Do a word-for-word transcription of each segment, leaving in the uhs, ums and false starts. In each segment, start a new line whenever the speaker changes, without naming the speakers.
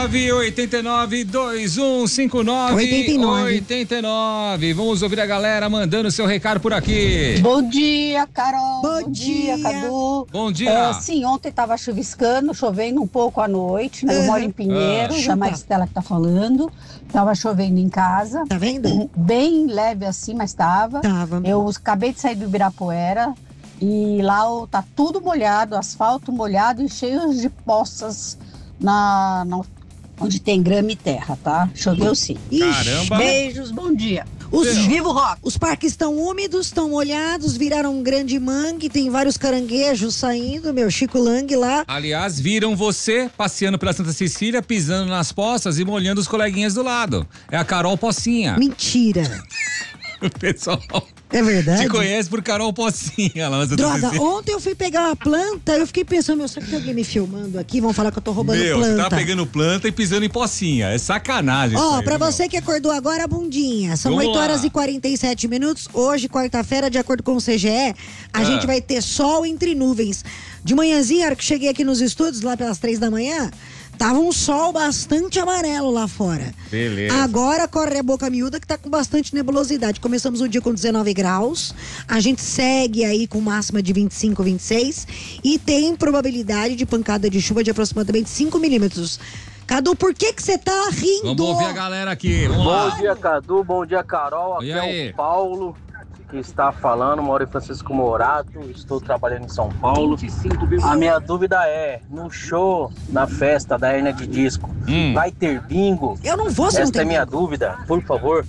oito nove dois um cinco nove oito nove. Vamos ouvir a galera mandando seu recado por aqui.
Bom dia, Carol.
Bom,
Bom dia,
dia,
Cadu.
Bom dia.
É, sim, ontem tava chuviscando, chovendo um pouco à noite, né? Eu moro em Pinheiro,
Ah,
já mais Estela que tá falando. Tava chovendo em casa.
Tá vendo?
Bem leve assim, mas tava.
Tava.
Eu acabei de sair do Ibirapuera e lá tá tudo molhado, asfalto molhado e cheio de poças na, na onde tem grama e terra, tá? Choveu sim.
Caramba.
Beijos, bom dia.
Os,
Viva o rock!
os parques estão úmidos, estão molhados, viraram um grande mangue, tem vários caranguejos saindo, meu Chico Lang lá.
Aliás, viram você passeando pela Santa Cecília, pisando nas poças e molhando os coleguinhas do lado. É a Carol Pocinha.
Mentira.
O pessoal
É verdade?
te conhece por Carol Pocinha lá na Santa
Droga,
Cecília.
ontem eu fui pegar uma planta, eu fiquei pensando, meu, será que tem alguém me filmando aqui? Vão falar que eu tô roubando
Meu,
planta.
você tá pegando planta e pisando em pocinha. É sacanagem.
Ó,
isso aí,
pra
viu,
você que acordou agora, bundinha. São
Vamos
oito horas
lá.
e quarenta e sete minutos. Hoje, quarta-feira, de acordo com o C G E, a
Ah.
gente vai ter sol entre nuvens. De manhãzinha, a hora que cheguei aqui nos estúdios, lá pelas três da manhã, tava um sol bastante amarelo lá fora.
Beleza.
Agora corre a boca miúda que tá com bastante nebulosidade. Começamos o dia com dezenove graus. A gente segue aí com máxima de vinte e cinco, vinte e seis. E tem probabilidade de pancada de chuva de aproximadamente cinco milímetros. Cadu, por que que você tá rindo?
Vamos ouvir a galera aqui. Vamos lá.
Bom dia, Cadu. Bom dia, Carol. Aqui
E
é
aí?
o Paulo que está falando. Moro em Francisco Morato. Estou trabalhando em São Paulo. A minha dúvida é, no show, na festa da Hernia de Disco,
Hum.
vai ter bingo?
Eu não vou, se não
Esta
tem
é minha
bingo.
dúvida, por favor.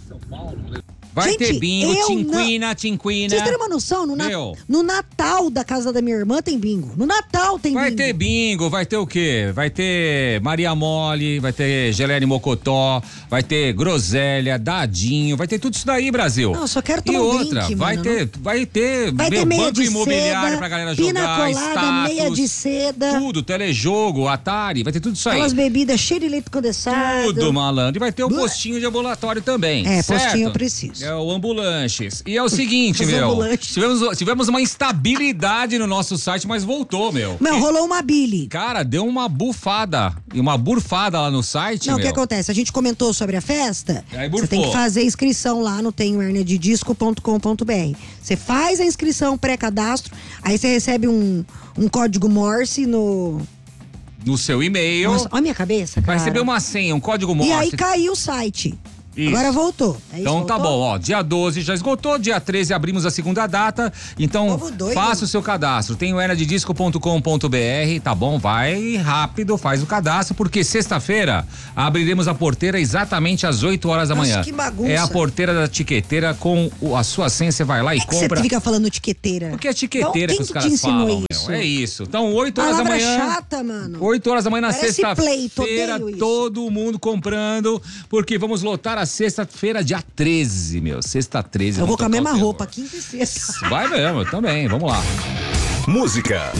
Vai
Gente,
ter bingo,
eu
tinquina, tinquina.
Vocês terem uma noção? No, na-
Meu.
no Natal da casa da minha irmã tem bingo. No Natal tem
Vai
bingo.
ter bingo, vai ter o quê? Vai ter Maria Mole, vai ter Geleia de Mocotó, vai ter groselha, dadinho, vai ter tudo isso daí, Brasil.
Não, eu só quero
E
tomar um
outra,
drink,
vai
mano,
ter, vai ter,
Vai
meu,
ter meia
banco
de
imobiliário
seda,
pra galera
pina
jogar,
colada,
status,
meia de seda.
tudo, telejogo, Atari, vai ter tudo isso aí.
Aquelas bebidas cheias de leite condensado.
Tudo, malandro. E vai ter o
Blá.
postinho de ambulatório também.
É,
certo?
postinho eu preciso.
É o ambulanches. E é o seguinte,
Os
meu.
ambulantes.
Tivemos, tivemos uma instabilidade no nosso site, mas voltou, meu.
Meu,
E,
rolou uma bile.
cara, deu uma bufada. E uma burfada lá no site,
Não, o
meu.
que acontece? A gente comentou sobre a festa.
Aí
Você tem
burfou.
que fazer a inscrição lá no tenho hernia de disco ponto com ponto br. Você faz a inscrição pré-cadastro, aí você recebe um, um código Morse no.
No seu e-mail.
Nossa, olha a minha cabeça, cara.
Vai receber uma senha, um código
E
Morse.
aí caiu o site.
Isso.
Agora voltou. É isso,
Então tá
voltou?
bom, ó, dia doze já esgotou, dia treze abrimos a segunda data, então
Povo doido.
faça o seu cadastro, tem o hernia de disco ponto com ponto br, tá bom? Vai rápido, faz o cadastro, porque sexta-feira abriremos a porteira exatamente às oito horas da
Nossa,
manhã.
que bagunça.
É a porteira da tiqueteira com o- a sua senha, você vai lá e
Por que que
compra.
você fica falando tiqueteira?
Porque é tiqueteira
Então,
que os
quem
caras
te ensinou
falam,
isso?
meu. É isso. Então, oito horas da
Palavra
manhã.
chata, mano.
oito horas da manhã na
Parece pleito,
sexta-feira,
odeio isso.
todo mundo comprando, porque vamos lotar a sexta-feira, dia treze, meu. Sexta treze.
Eu vou com a
vamos tocar
mesma
o terror.
roupa, quinta e sexta.
Vai mesmo, eu também, vamos lá.
Música,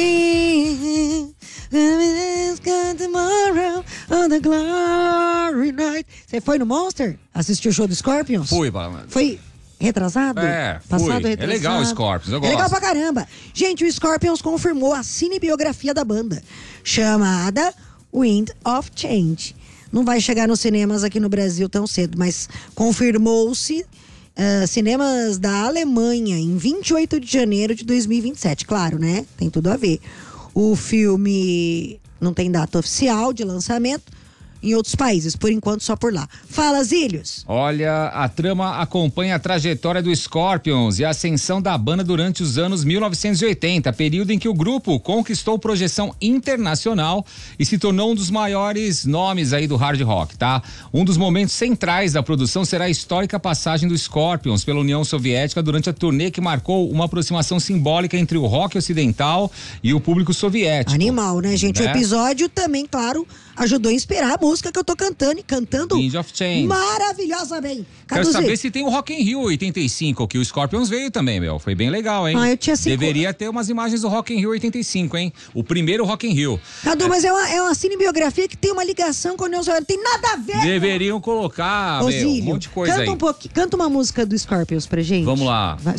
Você foi no Monster? Assistiu o show do Scorpions?
Fui, mano.
Foi retrasado?
É, fui.
Passado,
É
retrasado.
legal o Scorpions, eu
É
gosto.
legal pra caramba. Gente, o Scorpions confirmou a cinebiografia da banda, chamada Wind of Change. Não vai chegar nos cinemas aqui no Brasil tão cedo, mas confirmou-se ah, cinemas da Alemanha em vinte e oito de janeiro de dois mil e vinte e sete. Claro, né? Tem tudo a ver. O filme não tem data oficial de lançamento em outros países, por enquanto só por lá. Fala, Zílios.
Olha, a trama acompanha a trajetória do Scorpions e a ascensão da banda durante os anos mil novecentos e oitenta, período em que o grupo conquistou projeção internacional e se tornou um dos maiores nomes aí do hard rock, tá? Um dos momentos centrais da produção será a histórica passagem do Scorpions pela União Soviética durante a turnê que marcou uma aproximação simbólica entre o rock ocidental e o público soviético.
Animal, né, gente?
Né?
O episódio também, claro, ajudou a inspirar a música que eu tô cantando e cantando
Wind of Change.
maravilhosamente.
Quero
Caduzi,
saber se tem o Rock in Rio oitenta e cinco, que o Scorpions veio também, meu. Foi bem legal, hein?
Ah, eu tinha cinco-
Deveria ter umas imagens do Rock in Rio oitenta e cinco, hein? O primeiro Rock in Rio.
Cadu, mas é uma, é uma cinebiografia que tem uma ligação com a União Soviética. Não tem nada a ver.
Deveriam colocar,
Ô,
meu, um
Zílio,
monte de coisa
canta
aí.
um pouquinho, canta uma música do Scorpions pra gente.
Vamos lá.
Vai,